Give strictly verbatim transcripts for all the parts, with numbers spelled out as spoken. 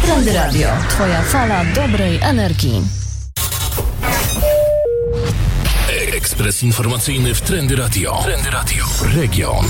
Trendy Radio. Twoja fala dobrej energii. Ekspres informacyjny w Trendy Radio. Trendy Radio. Region.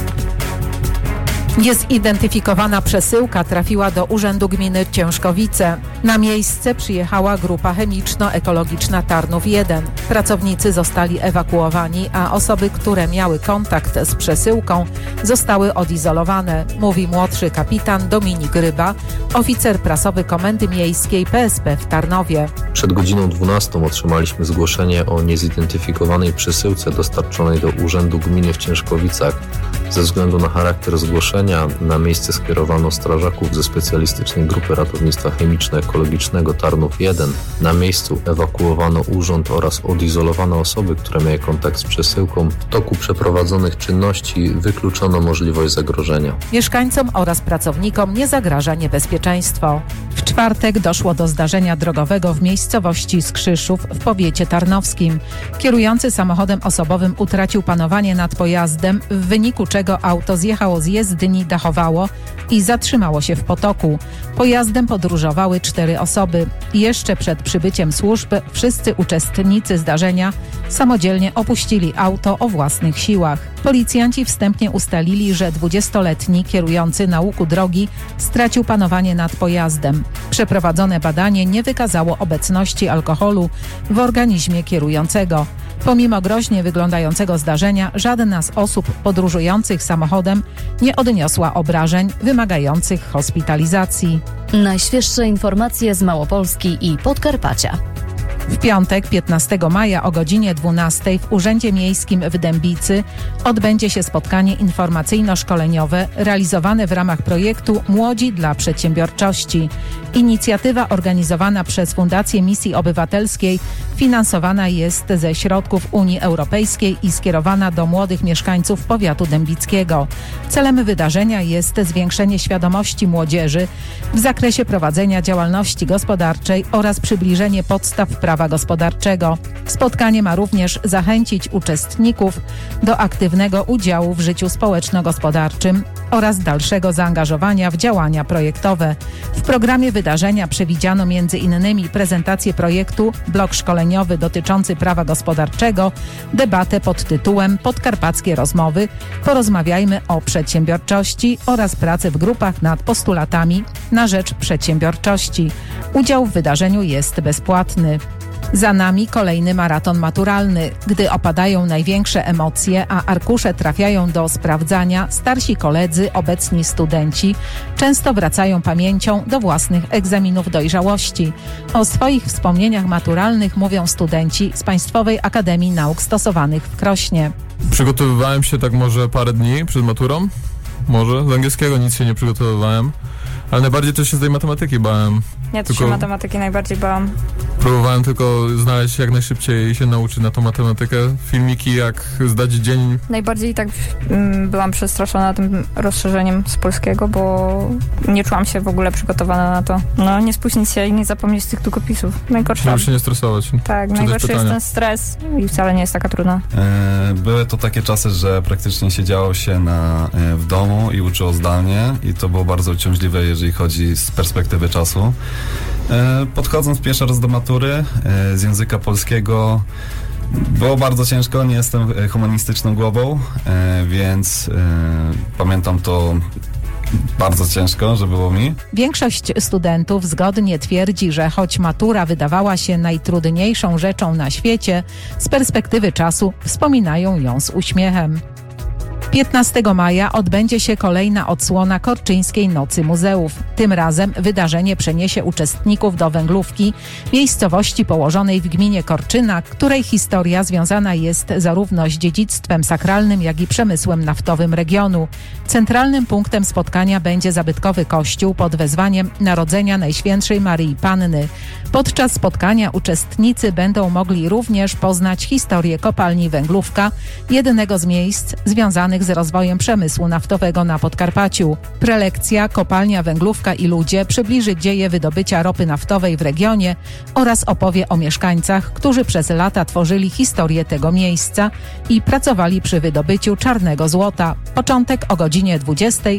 Niezidentyfikowana przesyłka trafiła do Urzędu Gminy Ciężkowice. Na miejsce przyjechała grupa chemiczno-ekologiczna Tarnów jeden. Pracownicy zostali ewakuowani, a osoby, które miały kontakt z przesyłką, zostały odizolowane, mówi młodszy kapitan Dominik Ryba, oficer prasowy Komendy Miejskiej P S P w Tarnowie. Przed godziną dwunastą otrzymaliśmy zgłoszenie o niezidentyfikowanej przesyłce dostarczonej do Urzędu Gminy w Ciężkowicach. Ze względu na charakter zgłoszenia na miejsce skierowano strażaków ze specjalistycznej grupy ratownictwa chemiczno-ekologicznego Tarnów jeden. Na miejscu ewakuowano urząd oraz odizolowano osoby, które miały kontakt z przesyłką. W toku przeprowadzonych czynności wykluczono możliwość zagrożenia. Mieszkańcom oraz pracownikom nie zagraża niebezpieczeństwo. W czwartek doszło do zdarzenia drogowego w miejscowości Skrzyszów w powiecie tarnowskim. Kierujący samochodem osobowym utracił panowanie nad pojazdem, w wyniku czego auto zjechało z jezdni, dachowało i zatrzymało się w potoku. Pojazdem podróżowały cztery osoby. Jeszcze przed przybyciem służb wszyscy uczestnicy zdarzenia samodzielnie opuścili auto o własnych siłach. Policjanci wstępnie ustalili, że dwudziestoletni kierujący na łuku drogi stracił panowanie nad pojazdem. Przeprowadzone badanie nie wykazało obecności alkoholu w organizmie kierującego. Pomimo groźnie wyglądającego zdarzenia, żadna z osób podróżujących samochodem nie odniosła obrażeń wymagających hospitalizacji. Najświeższe informacje z Małopolski i Podkarpacia. W piątek, piętnastego maja o godzinie dwunastej w Urzędzie Miejskim w Dębicy odbędzie się spotkanie informacyjno-szkoleniowe realizowane w ramach projektu Młodzi dla Przedsiębiorczości. Inicjatywa organizowana przez Fundację Misji Obywatelskiej finansowana jest ze środków Unii Europejskiej i skierowana do młodych mieszkańców powiatu dębickiego. Celem wydarzenia jest zwiększenie świadomości młodzieży w zakresie prowadzenia działalności gospodarczej oraz przybliżenie podstaw prawa gospodarczego. Spotkanie ma również zachęcić uczestników do aktywnego udziału w życiu społeczno-gospodarczym oraz dalszego zaangażowania w działania projektowe. W programie wydarzenia przewidziano między innymi prezentację projektu, blok szkoleniowy dotyczący prawa gospodarczego, debatę pod tytułem Podkarpackie rozmowy, porozmawiajmy o przedsiębiorczości oraz pracę w grupach nad postulatami na rzecz przedsiębiorczości. Udział w wydarzeniu jest bezpłatny. Za nami kolejny maraton maturalny. Gdy opadają największe emocje, a arkusze trafiają do sprawdzania, starsi koledzy, obecni studenci często wracają pamięcią do własnych egzaminów dojrzałości. O swoich wspomnieniach maturalnych mówią studenci z Państwowej Akademii Nauk Stosowanych w Krośnie. Przygotowywałem się tak może parę dni przed maturą. Może. Z angielskiego nic się nie przygotowywałem. Ale najbardziej też się z tej matematyki bałem. Ja też się matematyki najbardziej bałam. Próbowałem tylko znaleźć jak najszybciej się nauczyć na tą matematykę. Filmiki, jak zdać dzień. Najbardziej tak mm, byłam przestraszona tym rozszerzeniem z polskiego, bo nie czułam się w ogóle przygotowana na to. No, nie spóźnić się i nie zapomnieć tych długopisów. Najgorsze. Żeby się nie stresować. Tak, najgorszy jest ten stres i wcale nie jest taka trudna. E, były to takie czasy, że praktycznie siedziało się na, e, w domu i uczyło zdalnie i to było bardzo uciążliwe, jeżeli chodzi z perspektywy czasu. E, podchodząc pierwszy raz do matury e, z języka polskiego było bardzo ciężko, nie jestem humanistyczną głową, e, więc e, pamiętam to bardzo ciężko, że było mi. Większość studentów zgodnie twierdzi, że choć matura wydawała się najtrudniejszą rzeczą na świecie, z perspektywy czasu wspominają ją z uśmiechem. piętnastego maja odbędzie się kolejna odsłona Korczyńskiej Nocy Muzeów. Tym razem wydarzenie przeniesie uczestników do Węglówki, miejscowości położonej w gminie Korczyna, której historia związana jest zarówno z dziedzictwem sakralnym, jak i przemysłem naftowym regionu. Centralnym punktem spotkania będzie zabytkowy kościół pod wezwaniem Narodzenia Najświętszej Maryi Panny. Podczas spotkania uczestnicy będą mogli również poznać historię kopalni Węglówka, jednego z miejsc związanych z rozwojem przemysłu naftowego na Podkarpaciu. Prelekcja Kopalnia Węglówka i ludzie przybliży dzieje wydobycia ropy naftowej w regionie oraz opowie o mieszkańcach, którzy przez lata tworzyli historię tego miejsca i pracowali przy wydobyciu czarnego złota. Początek o godzinie dwudziestej